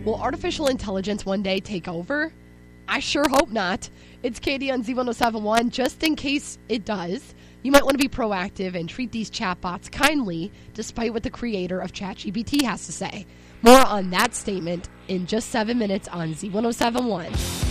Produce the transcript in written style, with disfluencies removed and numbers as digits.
Will artificial intelligence one day take over? I sure hope not. It's Katie on Z1071. Just in case it does, you might want to be proactive and treat these chatbots kindly, despite what the creator of ChatGPT has to say. More on that statement in just 7 minutes on Z1071.